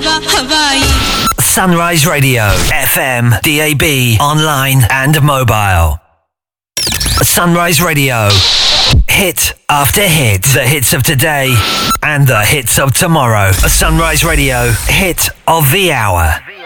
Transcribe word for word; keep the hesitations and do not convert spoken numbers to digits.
Sunrise Radio, F M, D A B, online and mobile. Sunrise Radio, hit after hit. The hits of today and the hits of tomorrow. Sunrise Radio, hit of the hour.